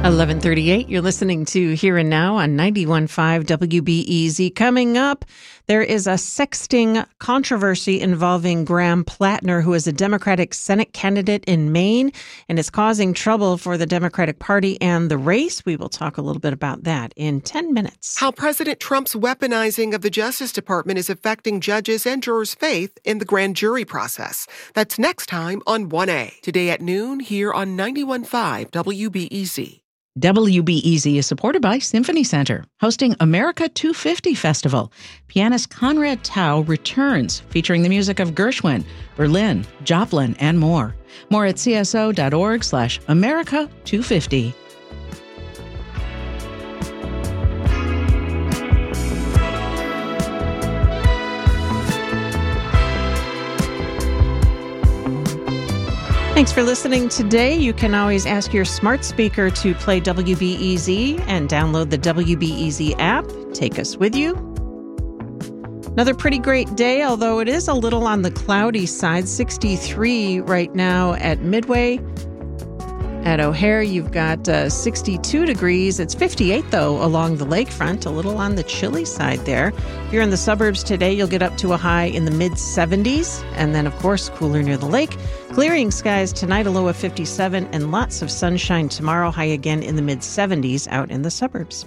11:38, you're listening to Here and Now on 91.5 WBEZ. Coming up, there is a sexting controversy involving Graham Plattner, who is a Democratic Senate candidate in Maine, and is causing trouble for the Democratic Party and the race. We will talk a little bit about that in 10 minutes. How President Trump's weaponizing of the Justice Department is affecting judges and jurors' faith in the grand jury process. That's next time on 1A. Today at noon here on 91.5 WBEZ. WBEZ is supported by Symphony Center, hosting America 250 Festival. Pianist Conrad Tao returns, featuring the music of Gershwin, Berlin, Joplin, and more. More at cso.org/America250. Thanks for listening today. You can always ask your smart speaker to play WBEZ and download the WBEZ app. Take us with you. Another pretty great day, although it is a little on the cloudy side. 63 right now at Midway. At O'Hare, you've got 62 degrees. It's 58, though, along the lakefront, a little on the chilly side there. If you're in the suburbs today, you'll get up to a high in the mid-70s, and then, of course, cooler near the lake. Clearing skies tonight, a low of 57, and lots of sunshine tomorrow, high again in the mid-70s out in the suburbs.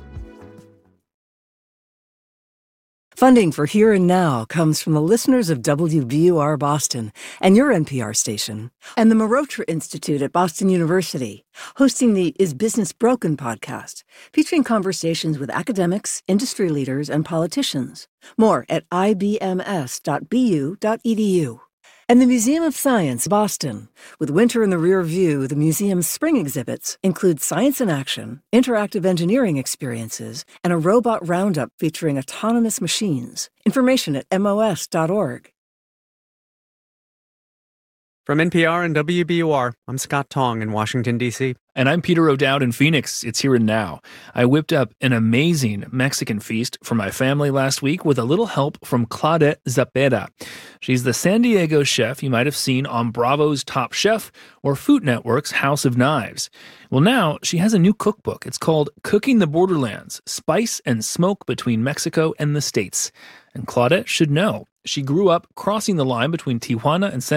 Funding for Here and Now comes from the listeners of WBUR Boston and your NPR station, and the Marotra Institute at Boston University, hosting the Is Business Broken podcast, featuring conversations with academics, industry leaders, and politicians. More at ibms.bu.edu. And the Museum of Science, Boston. With winter in the rear view, the museum's spring exhibits include science in action, interactive engineering experiences, and a robot roundup featuring autonomous machines. Information at mos.org. From NPR and WBUR, I'm Scott Tong in Washington, D.C. And I'm Peter O'Dowd in Phoenix. It's Here and Now. I whipped up an amazing Mexican feast for my family last week with a little help from Claudette Zepeda. She's the San Diego chef you might have seen on Bravo's Top Chef or Food Network's House of Knives. Well, now she has a new cookbook. It's called Cooking the Borderlands, Spice and Smoke Between Mexico and the States. And Claudette should know. She grew up crossing the line between Tijuana and San